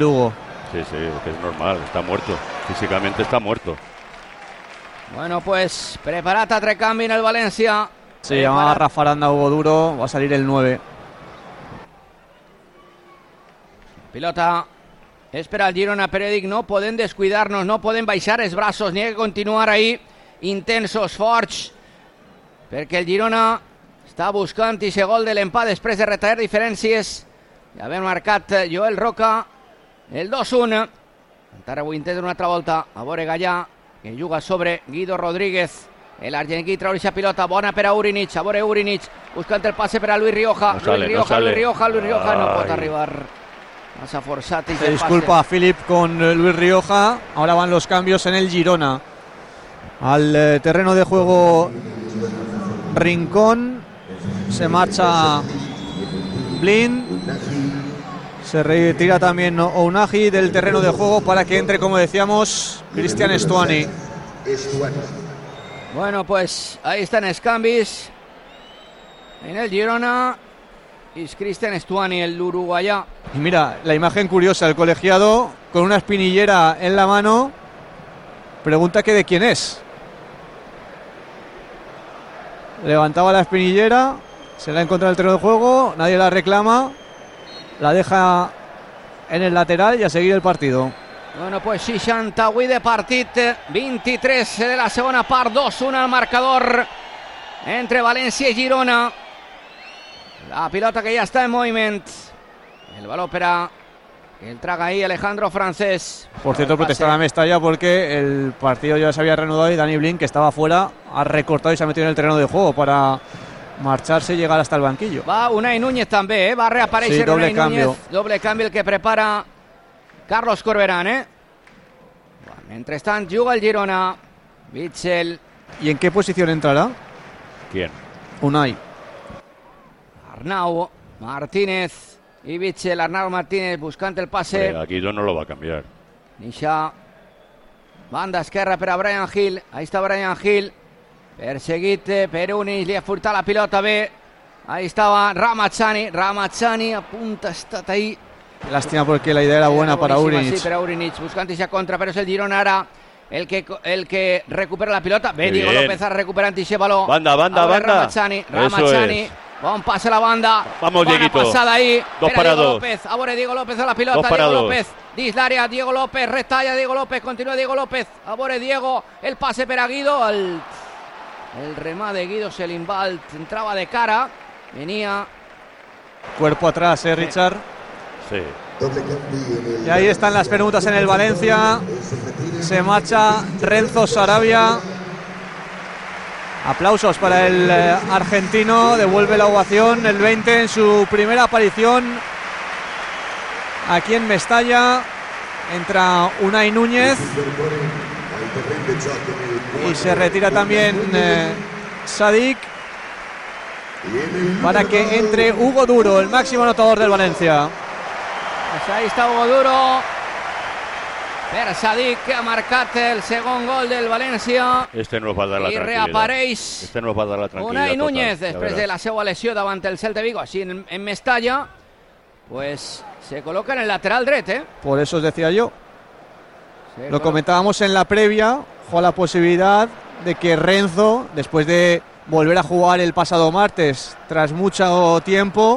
Lugo. Sí, que es normal, está muerto. Físicamente está muerto. Bueno, pues preparad a tre canvi en el València. Se llama Rafa Aranda, Hugo Duro. Va a salir el 9. Pilota espera el Girona, però dic, no podem descuidar-nos, no podem baixar els braços, ni que continuar ahí intensos, forts, perquè el Girona està buscant i se gol de l'empat després de retallar diferències. Ja havia marcat Joel Roca el 2-1. Encara ho intenta una altra volta. A veure Gallà, que juga sobre Guido Rodríguez. L'argentí treu aquesta pilota, bona per a Urinic. A veure Urinic, buscant el passe per a Luis Rioja. Luis Rioja no pot arribar. Massa forzat. Se disculpa a Philip con Luis Rioja. Ahora van los cambios en el Girona. Al terreno de juego Rincón. Se marcha Blind. Se retira también Ounahi del terreno de juego para que entre, como decíamos, Cristian Stuani. Bueno, pues ahí están los cambios en el Girona. Es Cristian Stuani, el uruguayá. Y mira, la imagen curiosa, el colegiado con una espinillera en la mano. Pregunta que de quién es. Levantaba la espinillera, se la encontrado en el terreno de juego, nadie la reclama, la deja en el lateral y a seguir el partido. Bueno, pues 68 de partit, 23 de la segona part, 2-1 al marcador entre València i Girona. La pilota que ya está en moviment. El balón para el traga ahí Alejandro Francés. Por cierto, protestaron a Mestalla porque el partido ya se había reanudado y Dani Blind, que estaba fuera, ha recortado y se ha metido en el terreno de juego para marcharse y llegar hasta el banquillo. Va Unai Núñez també, va a reaparèixer, sí, doble Unai cambio. Núñez. Doble canvi el que prepara Carlos Corberán, Mentrestant juga el Girona. Witsel. ¿Y en qué posición entrará? ¿Quién? Unai. Arnau Martínez y Witsel. Arnau Martínez buscant el passe. Hombre, Guido no lo va a cambiar. Nisha. Banda esquerra per a Brian Hill. Ahí está Brian Hill. Perseguit per Unis. Li ha furtat la pilota bé. Ahí estaba Ramazzani a punta, ha estat ahí. Lástima porque la idea era buena para Urinic. Sí, per a Urinic, buscant aquesta contra, però és el Girona ara el que recupera la pilota. Bé, Diego López ara recuperant aquest baló. Banda. Ramazzani. Bon pase a la banda. Vamos, Bona Dieguito. passada ahí. 2 para 2. López. A veure Diego López a la pilota. Diego López. Dins l'àrea. Diego López. Retalla Diego López. Continua Diego López. A veure Diego. El pase per a Guido. El remate de Guido Selimbalt entraba de cara. Venía. Cuerpo atrás, Richard. Sí. Y ahí están las permutas en el Valencia. Se marcha Renzo Sarabia. Aplausos para el argentino. Devuelve la ovación el 20 en su primera aparición aquí en Mestalla. Entra Unai Núñez y se retira también Sadik para que entre Hugo Duro, el máximo anotador del Valencia. Pues ahí está Hugo Duro. Per Sadik, que ha marcat el segon gol del València. Este nos va a dar la I tranquil·litat. reapareix Este nos va a dar la tranquil·litat. Unai Núñez, total, després de la seva lesió davant el Celta Vigo, així en Mestalla, pues se coloca en el lateral dret, Por eso os decía yo. Lo comentábamos en la previa, o la posibilidad de que Renzo, después de volver a jugar el pasado martes, tras mucho tiempo,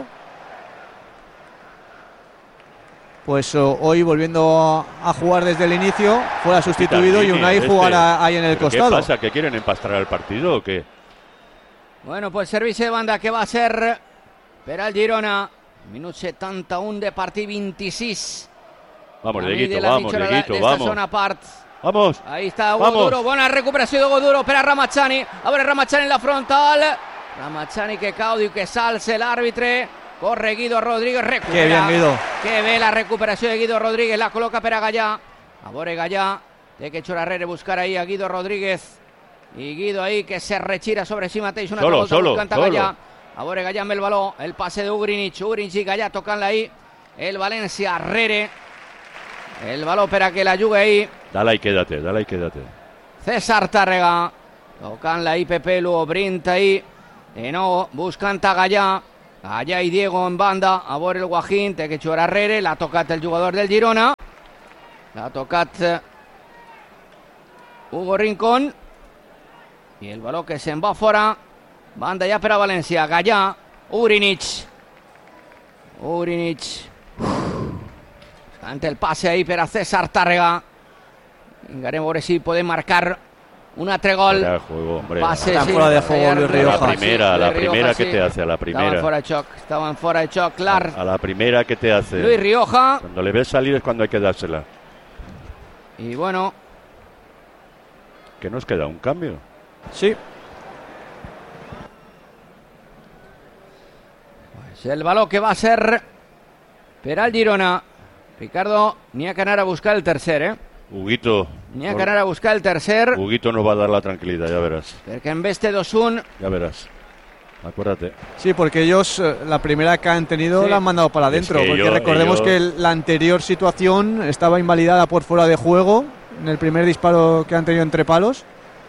pues hoy volviendo a jugar desde el inicio, fuera sustituido y Unai jugara ahí en el costado. ¿Qué pasa? ¿Que quieren empastrar el partido o qué? Bueno, pues servicio de banda que va a ser per al Girona. Minut 71 de partit, 26. Vamos, Dieguito, vamos. Zona part. Vamos. Ahí está Hugo Duro, bona recuperació de Hugo Duro per a Ramazzani. A veure Ramazzani en la frontal. Ramazzani que cau, diu que s'alce l'àrbitre. Corre Guido Rodríguez, recupera. Qué bien, Guido. Que bé la recuperació de Guido Rodríguez, la col·loca per a Gallà. A veure Gallà, té que Chorarrere buscar ahí a Guido Rodríguez. I Guido ahí que se retira sobre si mateix una altra volta buscant a Gallà. A veure Gallà amb el baló, el passe d'Ugrinic, i Gallà tocant-la ahí. El València Herrere. El baló per a que la jugui ahí. Dale y quédate. César Tàrrega. Tocant-la ahí Pepe Luo, Brint ahí. De nou buscant a Gallà. Allà i Diego en banda, a veure el Guajín, té que jugar arrere, l'ha tocat el jugador del Girona, l'ha tocat Hugo Rincón, i el baló que se'n va fora, banda ja per a València, Gallà, Urinic, ante el passe ahí per a César Tàrrega, vingarem a veure si podem marcar un altre gol. Juego, Pase, está fuera de juego Luis Rioja. La primera que te hace, a la primera. Estaban fuera de choc, clar. A la primera que te hace. Luis Rioja. Cuando le ves salir es cuando hay que dársela. Y bueno. ¿Que nos queda un cambio? Sí. Pues el baló que va a ser per al Girona. Ricardo, n'hi ha que anar a buscar el tercer, ¿eh? Huguito. N'hi ha que anar a buscar el tercer. Huguito nos va a dar la tranquilidad, ya verás. Perquè en vez de 2-1. Ya verás. Acuérdate. Sí, porque ellos la primera que han tenido la han mandado para adentro. Porque recordemos que la anterior situación estaba invalidada por fuera de juego en el primer disparo que han tenido entre palos.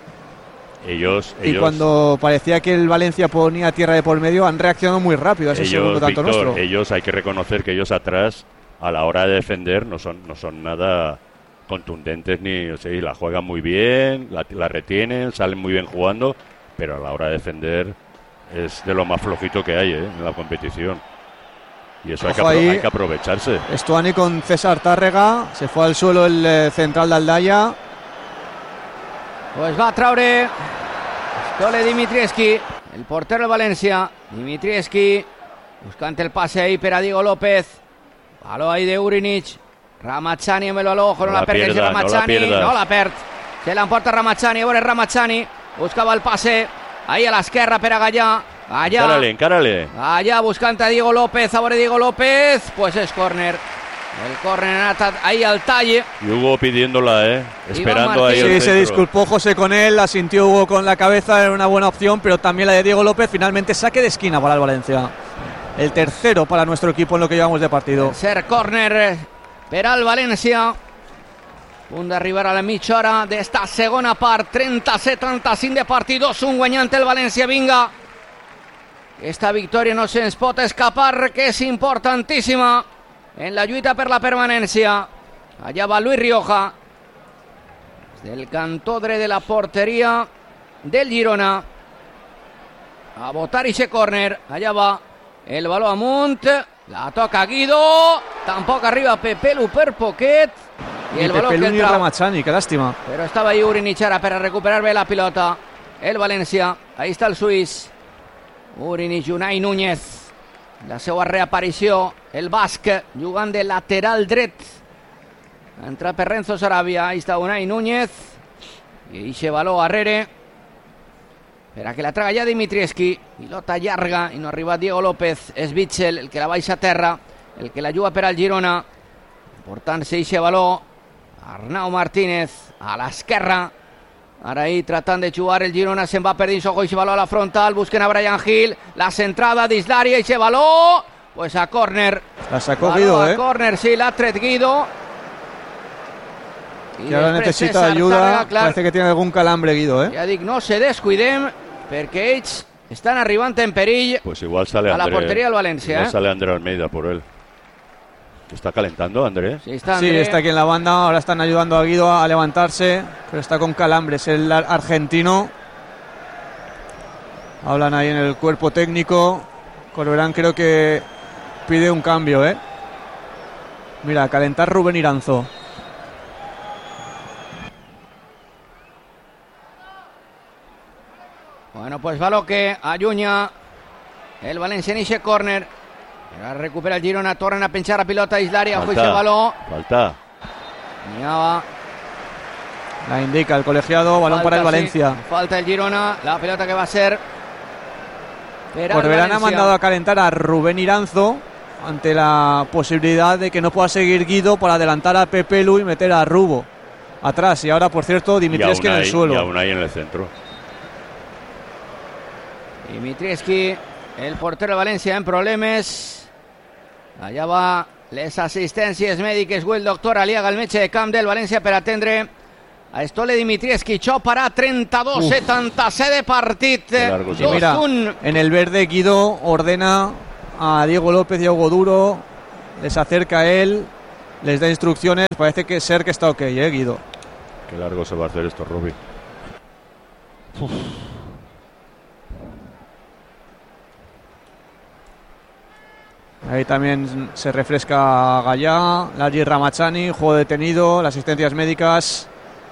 Y cuando parecía que el Valencia ponía tierra de por medio, han reaccionado muy rápido a ese segundo tanto nuestro. Ellos hay que reconocer que ellos atrás, a la hora de defender, no son nada contundentes ni, o sea, la juegan muy bien, la retienen, salen muy bien jugando, pero a la hora de defender es de lo más flojito que hay en la competición. Y eso hay que aprovecharse. Estuani con César Tàrrega, se fue al suelo el central de Aldaya. Pues va a traure Stole Dimitrievski, el portero del València. Dimitrievski buscant el passe ahí per a Diego López. Baló ahí de Urinic. Ramazani amb el baló, ojo, no la perd Ramazani, no la perd. Se l'emporta Ramazani, a veure Ramazani, buscava el passe ahí a l'esquerra per a Gallà. Encárale. Allá buscant a Diego López, a veure Diego López, pues es córner. El córner ahí al talle. Y Hugo pidiéndola, esperando ahí. Sí, se disculpó José con él, la sintió Hugo con la cabeza, era una buena opción, pero también la de Diego López. Finalmente saque de esquina para el Valencia. El tercero para nuestro equipo en lo que llevamos de partido. Tercer córner per al València. Punt d'arribar a la mitja hora d'esta segona part. 37-35 de partit, 2-1 guanyant el València. Vinga, esta victòria no se'ns pot escapar, que és importantíssima en la lluita per la permanència. Allà va Luis Rioja des del cantó dret de la porteria del Girona a botar ixe córner. Allà va el baló amunt, la toca Guido, tampoc arriba Pepelu per poquet, i el baló que entra. Ni Ramazani, qué lástima. Però estava ahí Urinic ara per a recuperar bé la pilota. El València, ahí està el suís Urinic. Unai Núñez, la seva reaparició, el basc jugant de lateral dret. Entra per Renzo Sarabia, ahí està Unai Núñez, i eixe baló arrere per a que la traga ja Dimitrievski. Pilota llarga i no arriba Diego López. És Bitzel el que la baixa a terra, el que la juga per al Girona. Portant-se eixe baló Arnau Martínez a l'esquerra. Ara ahí tratant de jugar el Girona, se'n va per dins, ojo, eixe baló a la frontal, busquen a Brian Hill, la centrada dins l'àrea, eixe baló, pues a córner. La sacó Guido, a córner, sí, l'ha tret Guido. Que ahora necesita ayuda, parece que tiene algún calambre Guido, Ja dic, no se descuidem, perquè ells estan arribant en perill. Pues igual sale a la portería del Valencia. Igual sale André Almeida por él. ¿Está calentando André? Sí, está André. Sí, está aquí en la banda, ahora están ayudando a Guido a levantarse, pero está con calambres el argentino. Hablan ahí en el cuerpo técnico. Corberán creo que pide un cambio, Mira, a calentar Rubén Iranzo. Bueno, pues baló que allunya el València en eixe córner. Ara recupera el Girona, tornen a penjar la pilota a l'àrea, fue ese baló. Falta. La indica el colegiado, balón para el Valencia. Sí, falta el Girona, la pelota que va a ser. Corberán ha mandado a calentar a Rubén Iranzo ante la posibilidad de que no pueda seguir Guido para adelantar a Pepelu y meter a Rubo atrás. Y ahora, por cierto, Dimitrievski en el suelo. Y aún ahí en el centro. Dimitrievski, el portero de València en problemes. Allà va les assistències mèdiques o el doctor Aliaga, el metge de camp del València, per atendre a Stole Dimitrievski. Choparà 32-77 de partit. Mira, en el verde Guido ordena a Diego López y a Hugo Duro, les acerca a él, les da instrucciones. Parece que está ok, Guido. Qué largo se va a hacer esto, Rubi. Ahí también se refresca Gallá, Largi Ramachani, juego detenido, las asistencias médicas.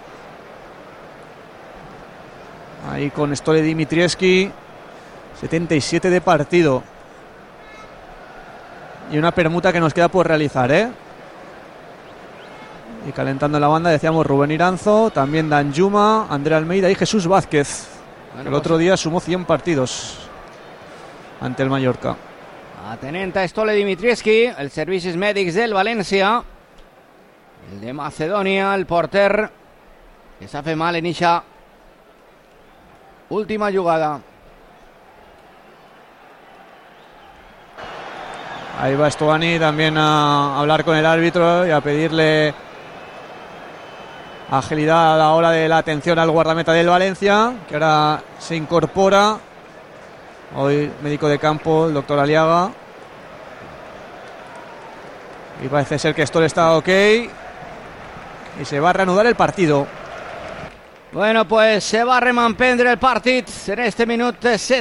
Ahí con Stole Dimitrievski, 77 de partido. Y una permuta que nos queda por realizar, ¿eh? Y calentando la banda, decíamos Rubén Iranzo, también Danjuma, André Almeida y Jesús Vázquez. El otro día sumó 100 partidos ante el Mallorca. Atenent a Stole Dimitrievski, el Servicis Mèdics del València. El de Macedònia, el porter, que s'ha fet mal en eixa última jugada. Ahí va Estuani también a hablar con el árbitro y a pedirle agilidad a la hora de la atención al guardameta del Valencia, que ahora se incorpora. Hoy médico de campo, el doctor Aliaga. Y parece ser que esto está ok. Y se va a reanudar el partido. Bueno, pues se va a remanprendre el partit en este minut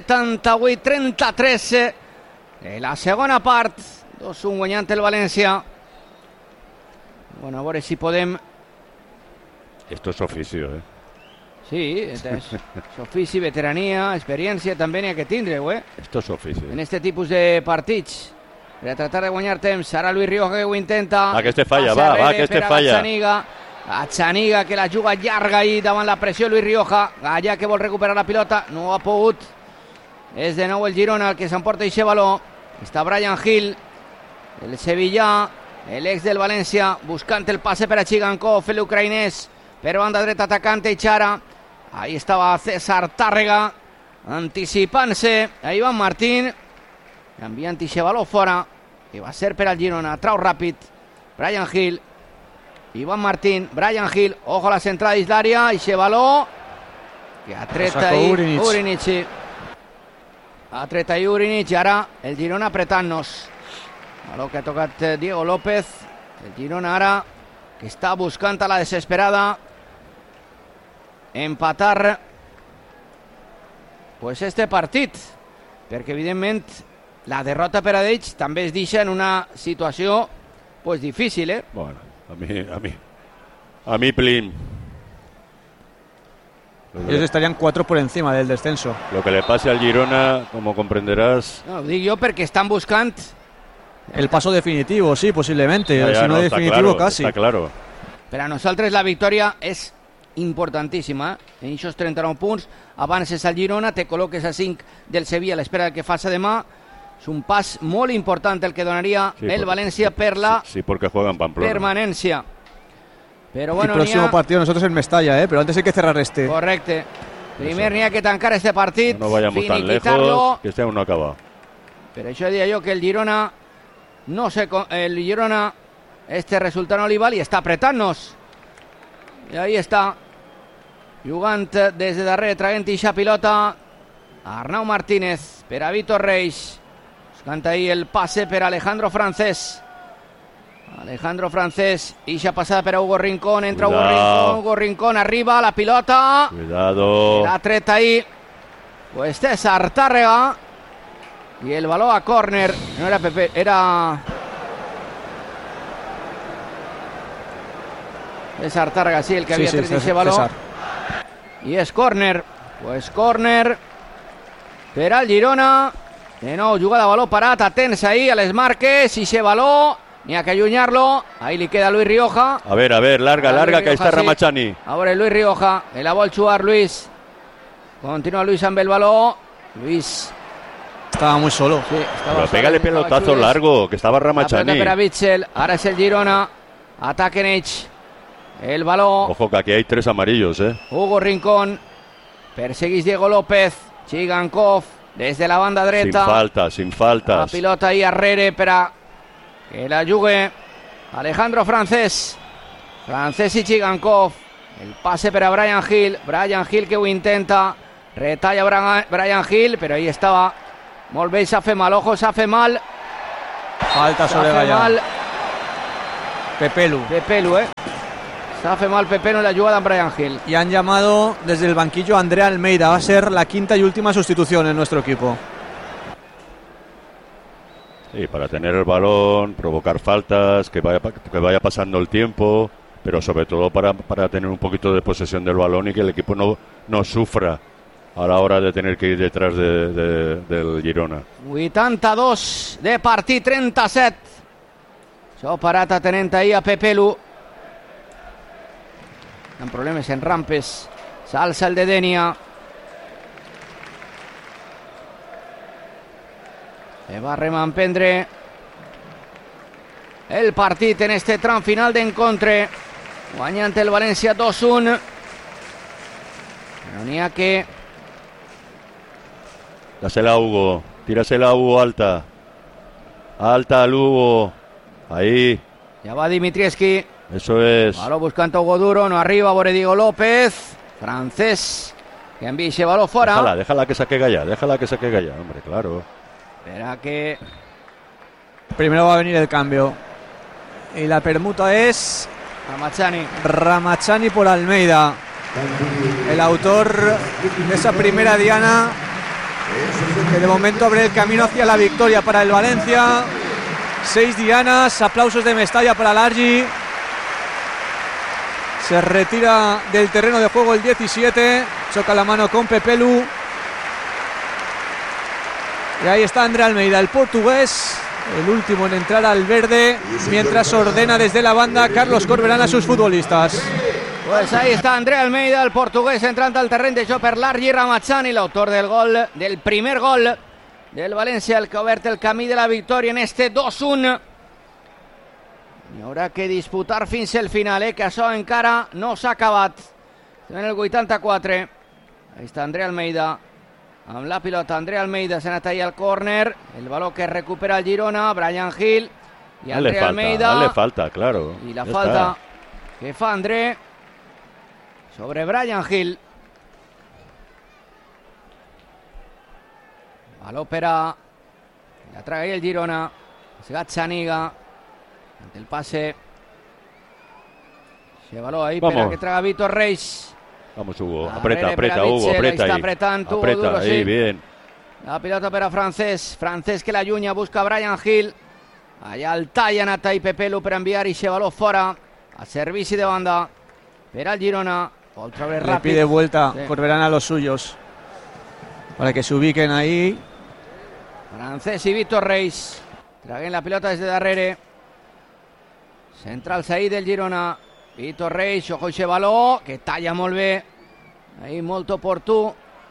78-33 de la segona part. 2-1 guanyant el València. Bueno, a veure si podem... Esto es oficio, ¿eh? Sí, és ofici, veterania, experiència, també n'hi ha que tindre-ho, eh? Esto es oficio. En este tipus de partits. Per a tratar de guanyar temps. Ara Luis Rioja que ho intenta. Va, que este falla, va, que este falla. Gatxaniga que la juga llarga ahí davant la pressió. Luis Rioja, Gallà que vol recuperar la pilota, no ha pogut. És de nou el Girona el que s'emporta aquest baló. Està Brian Hill, el sevillà, l'ex del València, buscant el passe per a Chigankov, l'ucraïnès, per banda dreta atacant Echara. Ahí estava César Tàrrega anticipant-se a Ivan Martín, enviant aquest baló fora, que va ser per al Girona. Trau ràpid Brian Hill, Ivan Martín, Brian Hill, ojo a la centrada dins l'àrea, aquest baló que ha tret ahí Urinic. Ha tret ahí Urinic i ara el Girona apretant-nos. Baló que ha tocat Diego López. El Girona ara que està buscant a la desesperada empatar pues este partit, perquè evidentment la derrota per a ells també es deixa en una situació pues difícil, eh? Bueno, a mí Plin. Ellos estarían 4 por encima del descenso. Lo que le pase al Girona, como comprenderás... No, ho dic jo perquè estan buscant el paso definitivo, sí, posiblemente. Ya, si no, definitivo, claro, casi. Está claro. Per a nosaltres la victòria és importantíssima, en aquests 39 punts. Avances al Girona, te col·loques a 5 del Sevilla a l'espera del que faci demà. És un pas molt important el que donaria el València per la porque juegan Pamplona. Permanencia. Pero bueno, el próximo partido nosotros en Mestalla, pero antes hay que cerrar este. Correcte. Primer n'hi ha que tancar este partit. No vayamos tan lejos, que este aún no acaba. Per això deia jo que el Girona el Girona este resultat no li val i està apretant-nos. I ahí està, jugant des de darrere, traient ixa pilota Arnau Martínez per a Víctor Reis, buscant ahí el passe per a Alejandro Francés. Ixa passada per a Hugo Rincón, entra Hugo Rincón, arriba la pilota. Cuidado. La tret ahí pues César Tàrrega y el balón a córner. No era Pepe, era César Tàrrega, sí, el que había tret ese balón. Y es córner, pues córner per al Girona. De nou, jugada a baló parat, atents ahí a les marques, i se baló, n'hi ha que allunyar-lo, ahí li queda Luis Rioja. A ver, larga, que ahí está Ramachani. Ahora Luis Rioja, la vol jugar Luis. Continúa Luis amb el baló. Luis estaba muy solo. Sí, pero pégale pelotazo largo, que estaba Ramachani. Per a Bitzel, ara és el Girona. Ataquen ells. El baló. Ojo que aquí hay 3 amarillos, Hugo Rincón. Perseguís Diego López. Chigankov. Desde la banda dreta. Sin faltas. La pilota ahí arrere per a que la jugue Alejandro Francés i Chigankov. El passe per a Brian Hill que ho intenta, retalla Brian Hill, però ahí estava molt bé, s'ha fet mal, Falta sobre Gallà. Pepelu. Se fa mal Pepelu en la jugada amb Bryan Gil. Y han llamado desde el banquillo a Andrea Almeida. Va a ser la quinta y última sustitución en nuestro equipo. Sí, para tener el balón, provocar faltas, que vaya pasando el tiempo, pero sobre todo para tener un poquito de posesión del balón y que el equipo no sufra a la hora de tener que ir detrás del Girona. 82 de partit, 37. Això parat atenent ahir a Pepelu. Amb problemes en rampes. S'alça el de Denia. Se va a reemprendre el partit en este tram final d'encontre. Guanyant el València 2-1. Però n'hi ha que... Dásela a Hugo. Tírasela a Hugo alta. Alta al Hugo. Ahí. Ya va Dimitrievski. Eso es. Baló buscando a Hugo Duro. No arriba. Boredigo López. Francés. Que envía ese balón fuera. Déjala que saque Gallà. Hombre, claro. Espera que... Primero va a venir el cambio. Y la permuta es... Ramachani por Almeida. El autor de esa primera diana que de momento abre el camino hacia la victoria para el Valencia. 6 dianas, aplausos de Mestalla para Largi. Se retira del terreno de juego el 17. Choca la mano con Pepelu. Y ahí está Andrea Almeida, el portugués, el último en entrar al verde, mientras ordena desde la banda Carlos Corberán a sus futbolistas. Pues ahí está Andrea Almeida, el portugués, entrando al terreno de joc per Largi Ramachani, l'autor del primer gol del València, el que ha obert el camí de la victòria en este 2-1. Hi haurà que disputar fins al final, que això encara no s'ha acabat. En el 84. Ahí està Andrea Almeida. Amb la pilota, Andrea Almeida s'ha anat allà al córner. El baló que recupera el Girona, Bryan Gil. I Andrea Almeida. Dale falta, claro. I la falta que fa André sobre Bryan Gil. Baló per a... La traga ahí el Girona. Es Gazzaniga. Ante el pase. Se baló ahí para que traga Víctor Reis. Vamos, Hugo. Aprieta, Hugo. Aprieta ahí. Aprieta Duro, ahí, sí. Bien. La pilota per a Francés. Francés que la llunya, busca a Bryan Gil. Allà el talla Natai Pepelu per enviar i se baló fora. A servici de banda per al Girona. Otra vez rápido. Le pide vuelta, sí. Corberán a los suyos para que se ubiquen ahí. Francés y Víctor Reis traguen la pilota des de darrere. Central ahí del Girona. Víctor Reis, ojo ese baló que talla molt bé. Ahí molt oportú.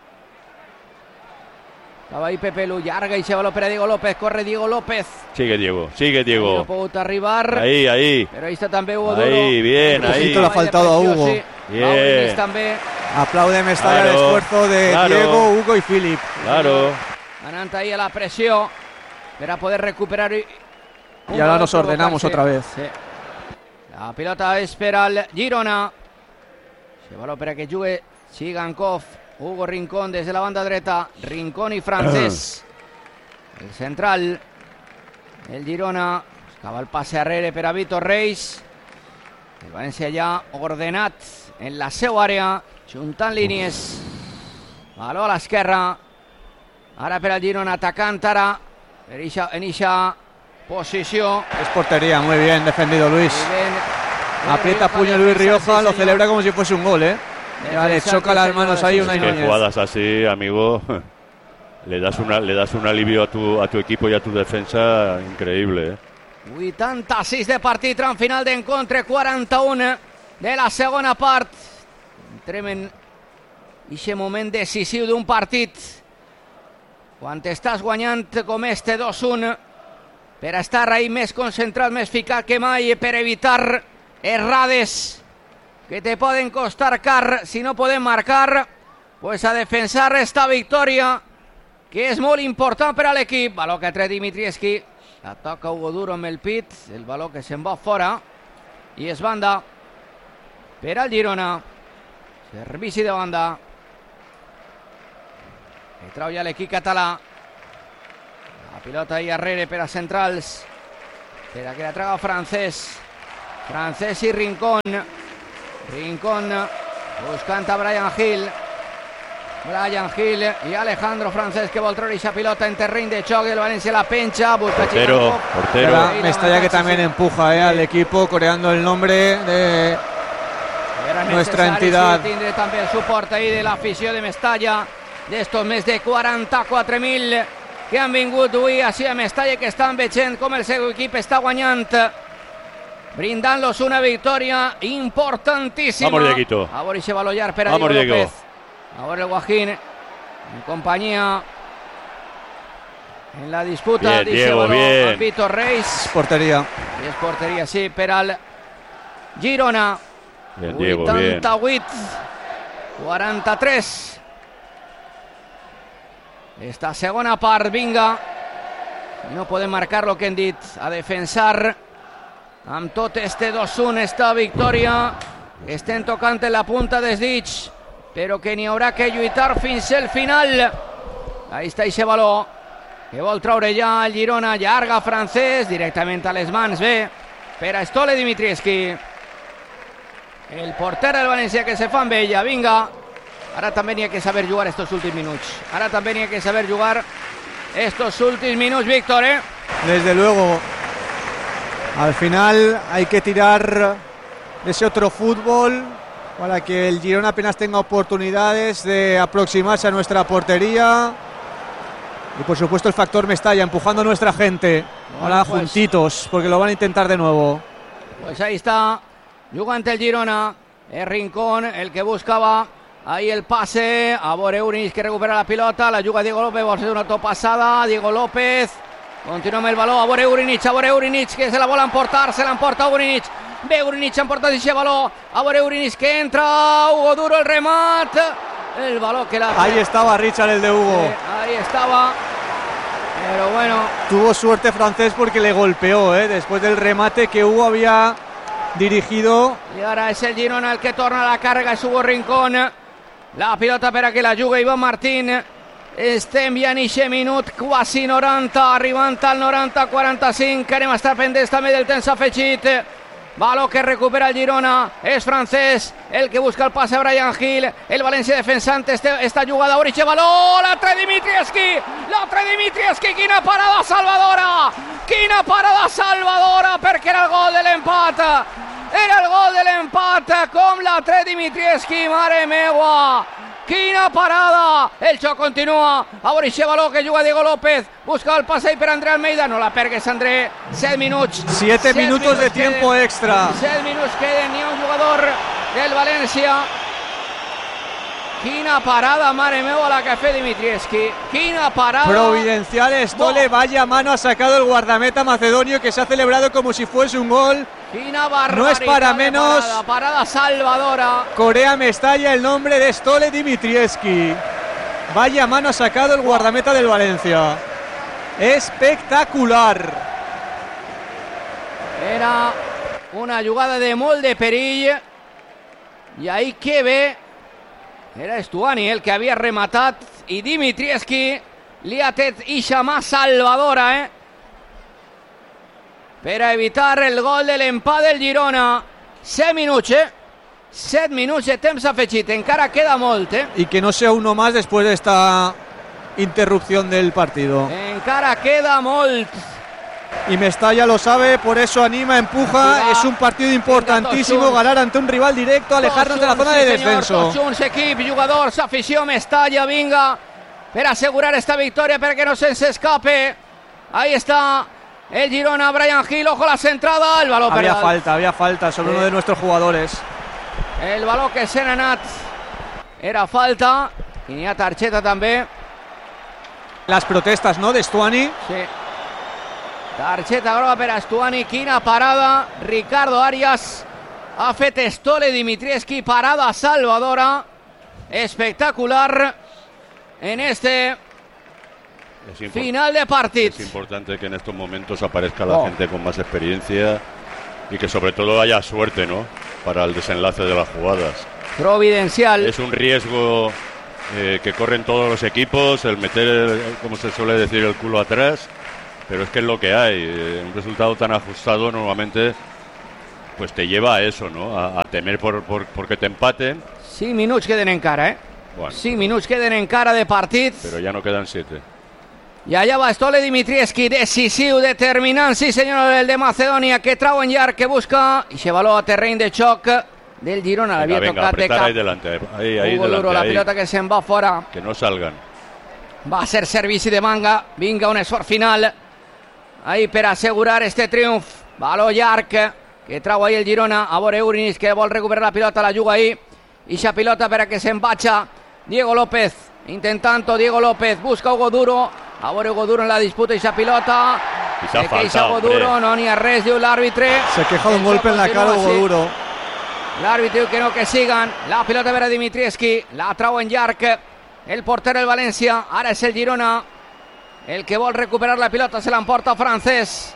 Estava ahí Pepelu, llarga ese baló per a Diego López. Corre Diego López. Sigue Diego. No ha pogut arribar. Ahí. Pero ahí está también Hugo Duro. Ahí, bien, ahí. Le ha faltado a Hugo. Sí. Bien. També. Aplaude Mestalla el esfuerzo de Diego, Hugo y Philip. Claro. Anant ahí a la presión para poder recuperar. Y ahora nos ordenamos otra vez. Sí. La pilota és per al Girona. Se baló per a que jugui Chigankov. Hugo Rincón des de la banda dreta. Rincón i Francés. El central. El Girona. Buscava el passe arrere per a Víctor Reis. El València ja ordenat en la seva àrea. Juntant línies. Baló a l'esquerra. Ara per al Girona atacant ara. En eixa posició. Es portería, muy bien defendido Luis. Aprieta puño Luis Rioja, lo celebra como si fuese un gol, Ya le choca las manos ahí una que jugadas así, amigo, le das un alivio a tu equipo y a tu defensa increíble, 86 de partit, tram final d'encontre, 41 de la segona part. Entrem en aquest moment decisiu d'un partit. Quan estàs guanyant com este 2-1, per estar ahí més concentrat, més ficat que mai, per evitar errades que te poden costar car si no podem marcar, pues a defensar esta victòria que és molt important per a l'equip. Baló que ha tret Dimitrievski, la toca Hugo Duro amb el pit, el baló que se'n va fora i és banda per al Girona. Servici de banda que trau ja l'equip català. La pilota ahí arrere per a centrals. Espera que la traga Francés. Francés y Rincón. Rincón buscant a Brian Hill. Brian Hill i Alejandro Francés que vol treure aquesta pilota en terreny de xoc. El València la pencha, busca portero. Mestalla que también empuja al equipo, coreando el nombre de nuestra entidad. Tindre també el suport ahir de l'afició de Mestalla, d'estos més de 44.000 que han vingut avui així a Mestalla, que estan veient com el seu equip està guanyant, brindant-los una victòria importantíssima. Vamos, Dieguito. A veure si balollar per a Diego López. Ahora el Guajín en compañía en la disputa. Bien, Diego, bien. Víctor Reis. Es portería. Es portería, sí, per al Girona. Bien, Diego, 88, 43. Esta segona part, vinga. No podem marcar lo que hem dit. A defensar amb tot este 2-1, esta victòria. Estem tocant en la punta dels dits, però que n'hi haurà que lluitar fins al final. Ahí està aquest baló que vol treure ja el Girona. Llarga Francés, directament a les mans, bé, per a Stole Dimitrievski, el porter del València, que se fa amb ella. Vinga, ara també n'hi ha que saber jugar estos últims minuts. Ara també n'hi ha que saber jugar estos últims minuts, Víctor, Desde luego, al final hay que tirar de ese otro fútbol para que el Girona apenas tenga oportunidades de aproximarse a nuestra portería. Y por supuesto el factor Mestalla empujando a nuestra gente. Ahora pues, juntitos, porque lo van a intentar de nuevo. Pues ahí está, jugando el Girona. Es Rincón el que buscaba ahí el pase. A Boreurinic, que recupera la pilota. La juga Diego López, va a ser una topasada. Diego López continua amb el baló. A Boreurinic, que se la vol emportar. Se l'emporta Urinic. Ve Urinic, ha emportat aquest baló. A Boreurinic, que entra. Hugo Duro, el remat. El balón que la... Ahí estaba Richard, el de Hugo. Ahí estaba. Pero bueno. Tuvo suerte Francés porque le golpeó, después del remate que Hugo había dirigido. Y ahora es el Girona el que torna la carga. Es Hugo Rincón. La pilota per a que la juga Iván Martín. Estem ja en eixe minut quasi 90, arribant al 90-45. Anem a estar pendents també del temps afegit. Baló que recupera el Girona, és Francés el que busca el passe a Brian Hill. El València defensant esta jugada. Oriche baló, l'altre Dimitrievski, quina parada salvadora, perquè era el gol de l'empat. Era el gol de l'empat, com l'altre Dimitrievski, mare meua. Quina parada, el xoc continua. A veure aquest baló que juga Diego López, busca el passe per André Almeida. No la pergues, André. 7 minuts. 7 minutos de tiempo extra. 7 minuts queden, ni un jugador del València. Quina parada, mare meva, la que fe Dimitrievski. Quina parada. Providencial Stole, vaya mano ha sacado el guardameta macedonio, que se ha celebrado como si fuese un gol. Quina barbaridad. No es para menos. Parada salvadora. Corea Mestalla, el nombre de Stole Dimitrievski. Vaya mano ha sacado el guardameta del Valencia. Espectacular. Era una jugada de molt de perill. I ahí que ve. Era Stuani el que havia rematat i Dimitrievski li ha tret ixa mà salvadora, per a evitar el gol de l'empat del Girona. 7 minuts, 7 minuts de temps afegit, encara queda molt, Y que no sea uno más después de esta interrupción del partido. Encara queda molt. Y Mestalla lo sabe, por eso anima, empuja. Es un partido importantísimo, ganar ante un rival directo, alejarnos de la zona de descenso. Tots junts, equip, jugadors, afició, Mestalla, vinga, per asegurar esta victòria perquè no se'ns escape. Ahí está el Girona, Brian Hill, ojo la centrada, el baló había falta sobre uno de nuestros jugadores. El baló que se n'ha anat era falta, i n'hi ha targeta també. Las protestas, ¿no?, de Stuani. Sí. Targeta groga per a Stuani, quina parada. Ricardo Arias ha fet Stole Dimitrievski, parada salvadora, espectacular en este final de partido. Es importante que en estos momentos aparezca la gente con más experiencia y que sobre todo haya suerte, ¿no?, para el desenlace de las jugadas. Providencial. Es un riesgo que corren todos los equipos, el meter, como se suele decir, el culo atrás. Pero es que es lo que hay. Un resultado tan ajustado normalmente pues te lleva a eso, ¿no? A temer porque te empaten. 5 minuts queden encara, Bueno, 5 minuts queden encara de partit. Però ja no queden 7. I allà va Stole Dimitrievski, decisiu, determinant, sí senyor, el de Macedònia, que trau en llarg, que busca, i se való a terreny de xoc del Girona. L'havia tocat de cap. Ahí delante, ahí Hugo delante, Duro, la ahí. pilota que se'n va fora. Que no salgan. Va ser servici de manga, vinga un esforç final ahí per assegurar este triomf. Való llarg que trau ahí el Girona, a veure Urinis que vol recuperar la pilota, la juga ahí, i la pilota per a que se'n vaja Diego López, intentant Diego López, busca Hugo Duro, a veure Hugo Duro en la disputa i la pilota, Quizá queixa Hugo Duro, no n'hi ha res, diu l'àrbitre. Se queja un golpe en la cara Hugo Duro. L'àrbitre diu que no, que sigan. La pilota per a Dimitrievski, la trau en llarg el porter del València, ara és el Girona el que vol recuperar la pilota, se l'emporta Francés.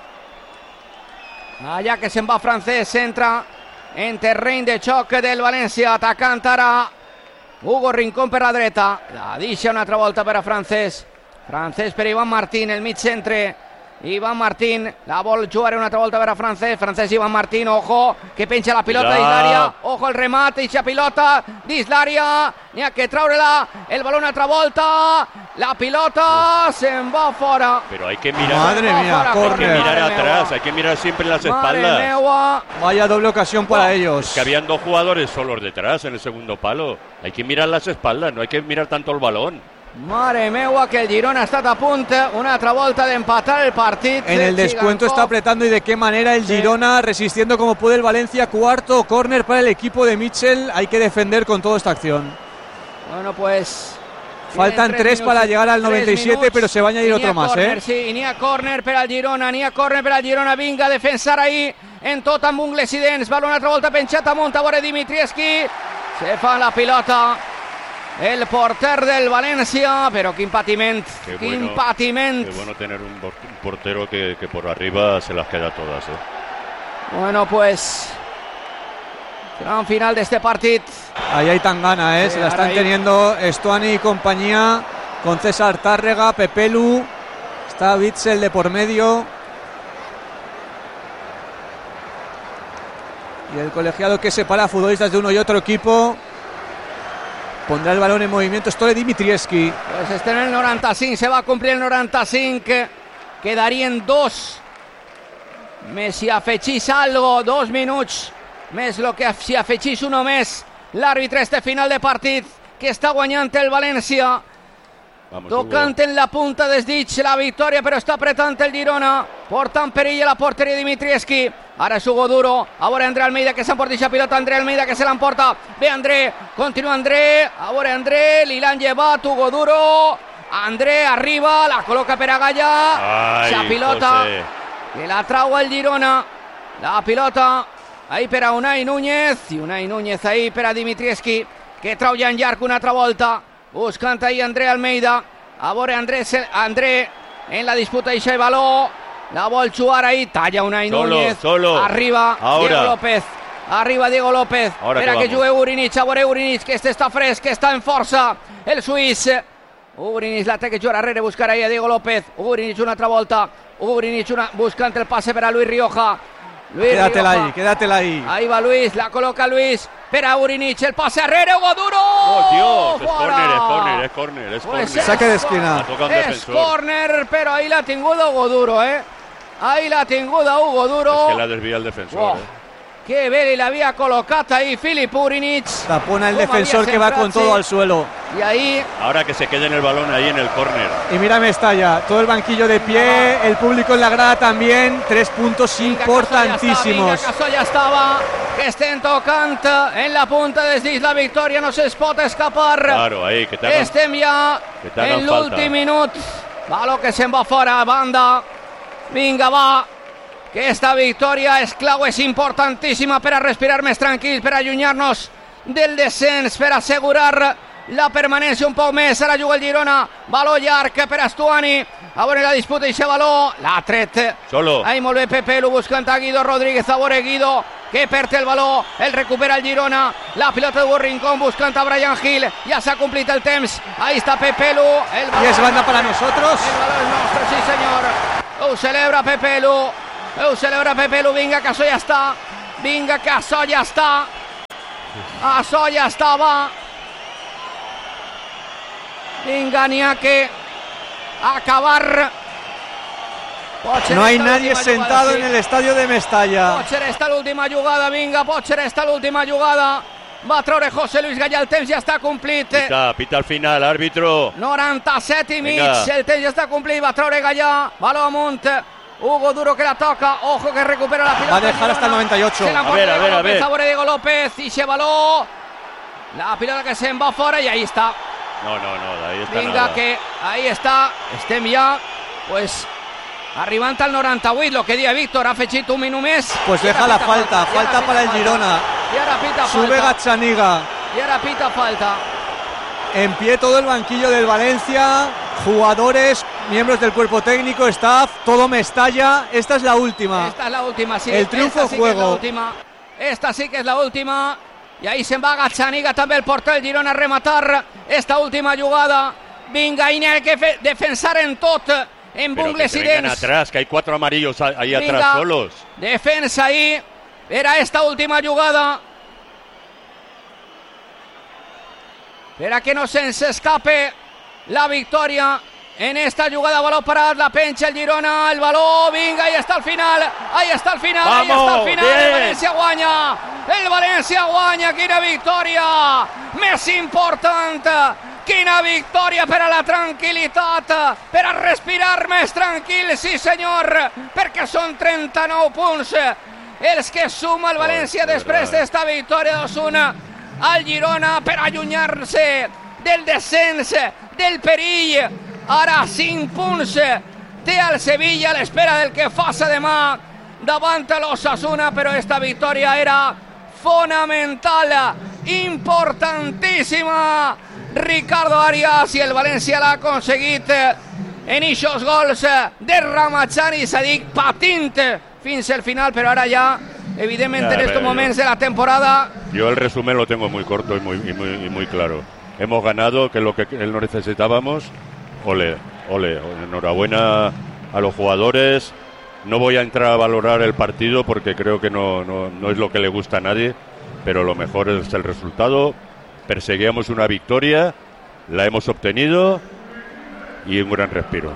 Allà que se'n va Francés, entra en terreny de xoc del València, atacant ara Hugo Rincón per la dreta, la deixa una altra volta per a Francés per Iván Martín, el mig centre. Iván Martín la vol jugar una altra volta per a Francés, Iván Martín, ojo, que penja la pilota dins l'àrea, ojo el remat, i la pilota dins l'àrea, n'hi ha que treure-la, el baló una altra volta, la pilota se'n va fora. Pero hay que mirar, Madre mía, hay que córner. mirar atrás, hay que mirar siempre las espaldas. Meua. Vaya doble ocasión para ellos. Que habían 2 jugadores solos detrás en el segundo palo. Hay que mirar las espaldas, no hay que mirar tanto el balón. Mare meua, que el Girona ha estat a punt una altra volta d'empatar el partit. En el descuento está apretando y de qué manera el Girona, resistiendo como puede el Valencia. Cuarto córner para el equipo de Mitchell. Hay que defender con toda esta acción. Bueno, pues faltan 3 para llegar al 97, pero se va a añadir otro más, corner, sí, i n'hi ha córner per al Girona, vinga a defensar ahí en tot amb ungles i dents, va una altra volta penjat amunt, a veure Dimitrievski, se fa la pilota el porter del València, però quin patiment, quin patiment. Qué bueno tener un portero que por arriba se las queda todas, Bueno, pues gran final de este partit. Ahí hay Tangana, Sí, se la están ahí teniendo Estuani y compañía, con César Tárrega, Pepelu, está Witzel de por medio. Y el colegiado que separa a futbolistas de uno y otro equipo pondrà el balón en movimiento. Stole Dimitrievski. Pues este en el 95, se va a cumplir el 95, quedarien 2. Més si afegís algo, 2 minuts, més lo que si afegís uno més. L'àrbitre este final de partit, que està guanyant el València. Vamos, Tocant en la punta des dits la victòria, però està apretant el Girona, portant perill a la porteria Dimitrievski. Ara és Hugo Duro, a veure André Almeida que s'emporta la pilota, André Almeida que se l'emporta, ve André, continua André, a veure André, li l'han llevat Hugo Duro, André arriba, la col·loca per a Gallà, la pilota José, que la trau el Girona, la pilota ahí per a Unai Núñez, i Unai Núñez ahí per a Dimitrievski, que trau ja en llarg una altra volta, buscant ahí André Almeida, a veure André en la disputa i el baló, la vol jugar ahí, talla Unai Núñez, arriba Diego López, espera que jugui Urinis, a veure Urinis, que este està fresc, que està en força, el suís, Urinis la té que jugar arrere, buscar ahí a Diego López, Urinis una altra volta, buscant el passe per a Luis Rioja, Quédatela ahí. Ahí va Luis, la coloca Luis, per a Urinis, el passe arrere, Hugo Duro. ¡Oh, Dios! Es córner. Pues saque de esquina. Es córner, pero ahí la ha tinguda Hugo Duro, Ahí la ha tinguda Hugo Duro. Es que la desvía el defensor, Wow. Que bé la havia col·locat ahí Filip Urinis. Tapona el defensor que va con todo al suelo. Y ahí Ahora que se quede en el balón ahí en el córner. Y mira Mestalla, todo el banquillo de pie, el público en la grada también. 3 puntos importantísimos. Vinga, ja estava, que estem tocant en la punta des dins la victòria, no se'ls pot escapar. Claro, ahí, que te hagan, Estem ja en l'últim minut. Baló que se'n va fora, banda. Vinga, va, que esta victòria és clau, és importantíssima per a respirar més tranquils, per a allunyar-nos del descens, per assegurar la permanència un poc més. Ara juga el Girona, baló llarg per a Estuani, a veure la disputa i se baló, l'ha tret solo. Ahí molt bé Pepelu buscant a Guido Rodríguez, a veure Guido que perd el baló, el recupera el Girona, la pilota de Hugo Rincón buscant a Brian Hill, ja s'ha complit el temps, ahí està Pepelu, el y es banda para nosotros. el baló és nostre, sí senyor. celebra Pepe Lu, vinga, que això ja està, això ja estava, vinga, n'hi ha que acabar. No hay nadie sentado en el estadio de Mestalla. Potser està l'última jugada, vinga, va treure José Luis Gallà, el temps ja està complit. Pita al final, árbitro. 97 i mig, el temps ja està complit, va treure Gallà, baló amunt, Hugo Duro que la toca, ojo que recupera la pilota. Va a dejar hasta el 98. A ver. Favor Diego López y se baló. La pilota que se'n va fora i ahí està. No, ahí está. Vinga, nada. que ahí està, estem ja, pues, arribant al 98, lo que dia Víctor, ha afegit un minut més. Pues deja la falta para el Girona. Y ahora pita Sube falta. Gazzaniga. Y ahora pita falta. En pie todo el banquillo del Valencia, jugadores, miembros del cuerpo técnico, staff, todo Mestalla. Esta es la última. Sí. El triunfo juego. Esta sí que es la última. Y ahí se'n va Gazzaniga, també el porter del Girona a rematar esta última jugada. Vinga, i n'hi ha que defensar en tot, en bungles i dents. Atrás, que hay 4 amarillos ahí atrás solos. Defensa ahí. Era esta última jugada. Para que no se escape la victoria en esta jugada. Balón para la pencha el Girona, el balón, vinga, ahí está el final. Vamos, el Valencia guanya, quina victòria més important, quina victòria per a la tranquil·litat, per a respirar més tranquil, sí senyor, perquè són 39 punts els que suma el València després d'esta victòria d'1 al Girona per allunyar-se del descens, del perill. Ara 5 punts té el Sevilla a l'espera del que faça demà davant l'Osasuna, però esta victòria era fonamental, importantíssima. Ricardo Arias, i el València l'ha aconseguit en ixos gols de Ramazani i Sadik, patint fins al final, però ara ja evidentemente en estos momentos de la temporada. Yo el resumen lo tengo muy corto y muy claro. Hemos ganado, que es lo que no necesitábamos. Ole, enhorabuena a los jugadores. No voy a entrar a valorar el partido porque creo que no es lo que le gusta a nadie, pero lo mejor es el resultado. Perseguíamos una victoria, la hemos obtenido y un gran respiro.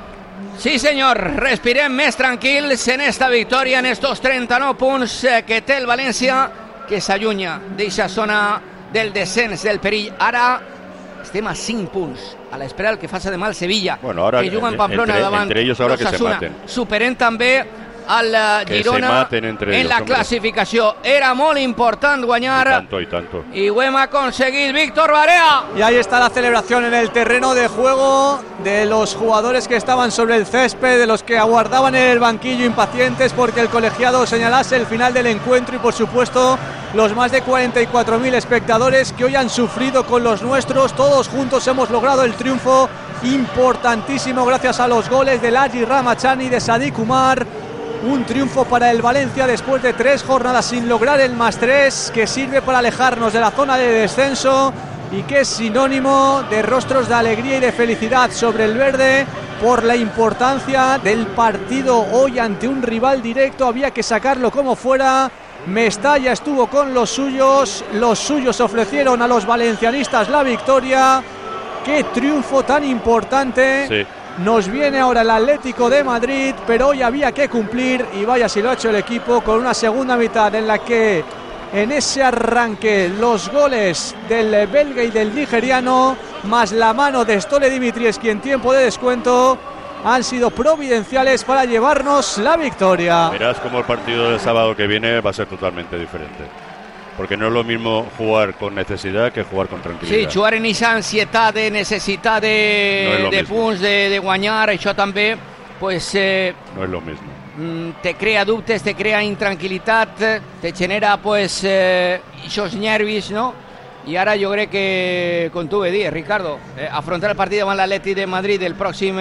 Sí senyor, respirem més tranquils en esta victòria, en estos 39 punts que té el València, que s'allunya d'eixa zona del descens, del perill. Ara estem a 5 punts, a l'espera del que faci demà el Sevilla, que juga en Pamplona davant l'Osasuna. Superem també al Girona en la clasificació. Era molt important guanyar y ho hem aconseguit. Víctor Barea. Y ahí está la celebración en el terreno de juego de los jugadores que estaban sobre el césped, de los que aguardaban en el banquillo impacientes porque el colegiado señalase el final del encuentro, y por supuesto los más de 44.000 espectadores que hoy han sufrido con los nuestros. Todos juntos hemos logrado el triunfo importantísimo gracias a los goles de Laji Ramazani y de Sadik Umar. Un triunfo para el Valencia después de 3 jornadas sin lograr el +3, que sirve para alejarnos de la zona de descenso y que es sinónimo de rostros de alegría y de felicidad sobre el verde por la importancia del partido hoy ante un rival directo. Había que sacarlo como fuera. Mestalla estuvo con los suyos ofrecieron a los valencianistas la victoria. ¡Qué triunfo tan importante! Sí. Nos viene ahora el Atlético de Madrid, pero hoy había que cumplir, y vaya si lo ha hecho el equipo, con una segunda mitad en la que en ese arranque los goles del belga y del nigeriano, más la mano de Stole Dimitrievski en tiempo de descuento, han sido providenciales para llevarnos la victoria. Verás cómo el partido del sábado que viene va a ser totalmente diferente. Porque no es lo mismo jugar con necesidad que jugar con tranquilidad. Sí, jugar en esa ansietat de necessitat de punts, de guanyar, això també pues, no es lo mismo. Te crea dubtes, te crea intranquilitat, te genera pues esos nervis, no? I ara jo crec que, com tu bé dius, Ricardo, afrontar el partit davant l'Atlètic de Madrid el pròxim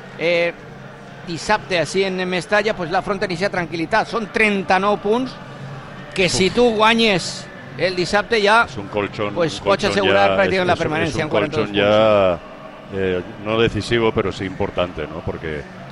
dissabte així en Mestalla, pues l'afronta en aquesta tranquil·litat. Són 39 punts que si tu guanyes el dissabte ja pues pots asegurar pràcticament la permanència. Es un colchón ya no decisivo, pero sí importante, ¿no? Porque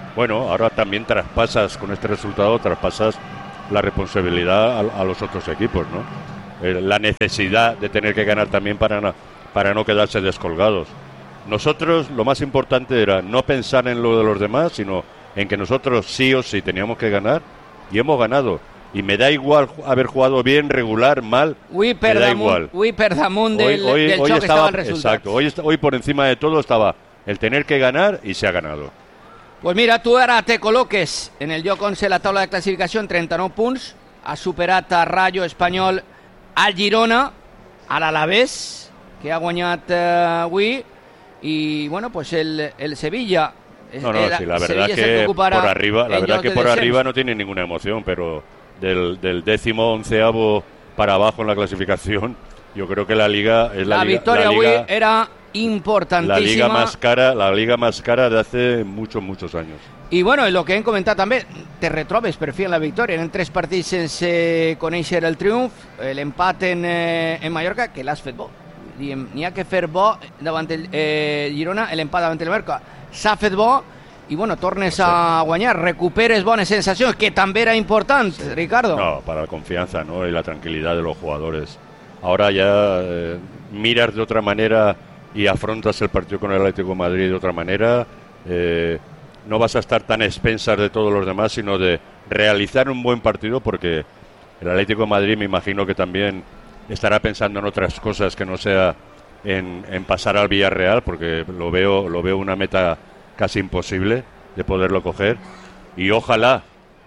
bueno, ahora también con este resultado traspasas la responsabilidad a los otros equipos, ¿no? La necesidad de tener que ganar también para no quedarse descolgados. Nosotros lo más importante era no pensar en lo de los demás, sino en que nosotros sí o sí teníamos que ganar, y hemos ganado. Y me da igual haber jugado bien, regular, mal, me da igual. Hoy estaba el resultado. Exacto, hoy por encima de todo estaba el tener que ganar, y se ha ganado. Pues mira, tu ara te col·loques en el lloc 11 la taula de classificació en 39 punts, ha superat a Rayo, Espanyol, al Girona, a l'Alavés, que ha guanyat avui, y bueno, pues el Sevilla. Sí, la verdad que por arriba no tiene ninguna emoción, pero del 11º para abajo en la clasificación, yo creo que la liga es la victoria avui era importantíssima. La liga más cara de hace muchos años. I bueno, lo que hem comentat també, te retrobes per fi en la victòria. Eren 3 partits sense conèixer el triomf, l'empat en Mallorca, que l'has fet bo. N'hi ha que fer bo davant el Girona, l'empat davant el Mallorca s'ha fet bo, i bueno, tornes a guanyar, recuperes bones sensacions, que també era important, Ricardo. No, para la confianza, ¿no? Y la tranquilidad de los jugadores. Ahora ya miras de otra manera y afrontas el partido con el Atlético de Madrid de otra manera. No vas a estar tan expensas de todos los demás, sino de realizar un buen partido, porque el Atlético de Madrid me imagino que también estará pensando en otras cosas que no sea en pasar al Villarreal, porque lo veo una meta casi imposible de poderlo coger, y ojalá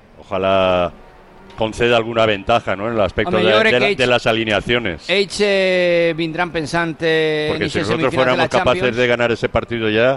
conceda alguna ventaja, ¿no?, en el aspecto de las alineaciones. Ells vindran pensant porque si nosotros fuéramos capaces de ganar ese partido ya,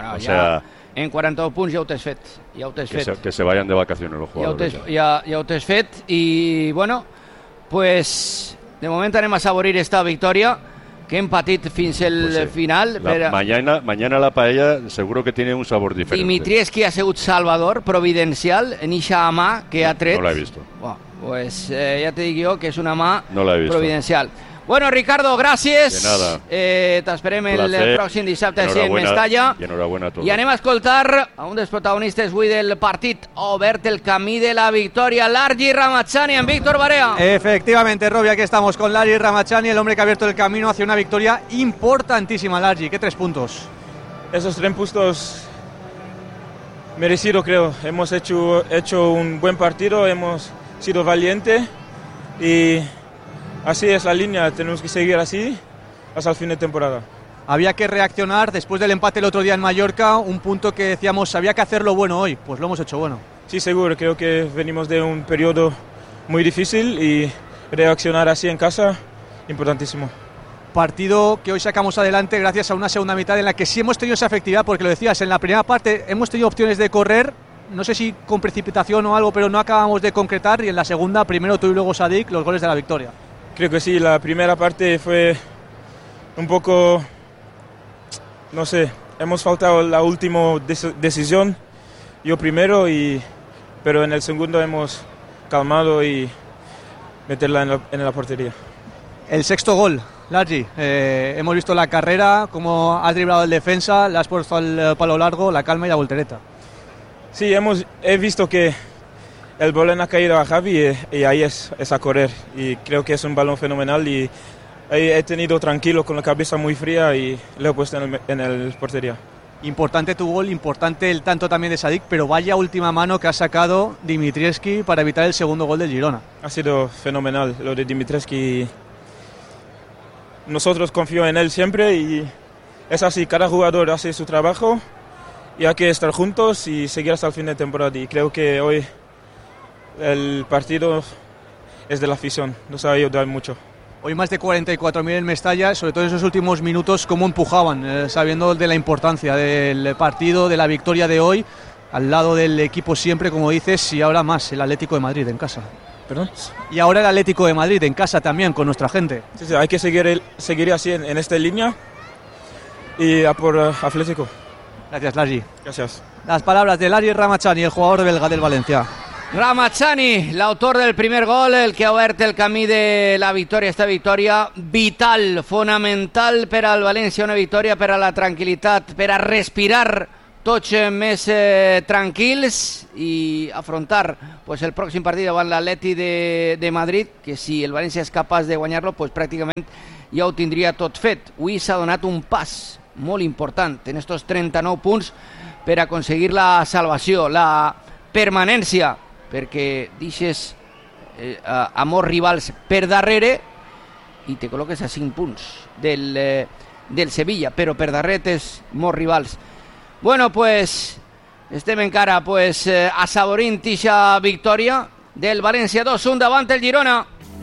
en 42 punts ja ho tens fet. Que se vayan de vacaciones los jugadores. Ja ho tens fet, i bueno, pues de moment anem a saborir esta victòria que hem patit fins el final. Mañana la paella seguro que tiene un sabor diferente. Dimitrievski ha sigut salvador, providencial, en ixa mà que ha tret. No l'he vist. Pues ja te dic jo que és una mà providencial. Bueno, Ricardo, gràcies. De nada. T'esperem el pròxim dissabte en Mestalla. I enhorabuena a tots. I anem a escoltar a un dels protagonistes avui del partit. Ha obert el camí de la victòria, Largi Ramazani en Víctor Barea. Efectivamente, Robbie, aquí estamos con Largi Ramazani, el hombre que ha abierto el camino hacia una victoria importantísima. Largi, ¿qué 3 puntos? Esos 3 puntos merecido, creo. Hemos hecho un buen partido, hemos sido valientes y así es la línea, tenemos que seguir así hasta el fin de temporada. Había que reaccionar después del empate el otro día en Mallorca, un punto que decíamos había que hacerlo bueno hoy, pues lo hemos hecho bueno. Sí, seguro, creo que venimos de un periodo muy difícil y reaccionar así en casa, importantísimo. Partido que hoy sacamos adelante gracias a una segunda mitad en la que sí hemos tenido esa efectividad, porque lo decías, en la primera parte hemos tenido opciones de correr, no sé si con precipitación o algo, pero no acabamos de concretar, y en la segunda, primero tú y luego Sadik, los goles de la victoria. Creo que sí, la primera parte fue un poco, no sé, hemos faltado la última decisión, yo primero, pero en el segundo hemos calmado y meterla en la portería. El sexto gol, Largi, hemos visto la carrera, cómo has driblado el defensa, le has puesto al palo largo, la calma y la voltereta. Sí, he visto que el balón ha caído a Javi y ahí es a correr, y creo que es un balón fenomenal, y he tenido tranquilo con la cabeza muy fría y le he puesto en el portería. Importante tu gol, importante el tanto también de Sadik, pero vaya última mano que ha sacado Dimitrievski para evitar el segundo gol del Girona. Ha sido fenomenal lo de Dimitrievski. Nosotros confiamos en él siempre y es así, cada jugador hace su trabajo y hay que estar juntos y seguir hasta el fin de temporada, y creo que hoy el partido es de la afición, nos ha ayudado mucho. Hoy más de 44.000 en Mestalla, sobre todo en esos últimos minutos, cómo empujaban, sabiendo de la importancia del partido, de la victoria de hoy, al lado del equipo siempre, como dices, y ahora más el Atlético de Madrid en casa. ¿Perdón? Y ahora el Atlético de Madrid en casa también, con nuestra gente. Sí, hay que seguir así en esta línea y a por Atlético. Gracias, Largi. Gracias. Las palabras de Largi Ramazani, el jugador belga del Valencia. Ramazani, l'autor del primer gol, el que ha obert el camí de la victòria, esta victòria vital, fonamental per al València, una victòria per a la tranquil·litat, per a respirar tots més tranquils i afrontar pues, el pròxim partit davant l'Atleti de Madrid, que si el València és capaç de guanyar-lo, pues, pràcticament ja ho tindria tot fet. Avui s'ha donat un pas molt important en estos 39 punts per aconseguir la salvació, la permanència, perquè deixes a molts rivals per darrere i te col·loques a 5 punts del Sevilla, però per darrere tens molts rivals. Bueno, pues estem encara pues, assaborint eixa victòria del València 2-1 davant el Girona.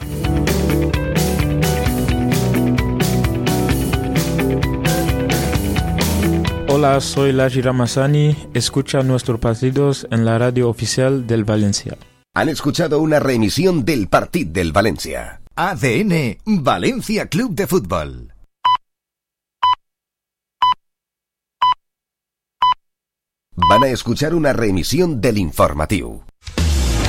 Hola, soy Laji Ramazani. Escucha nuestros partidos en la radio oficial del Valencia. Han escuchado una reemisión del partido del Valencia. ADN Valencia Club de Fútbol. Van a escuchar una reemisión del informativo.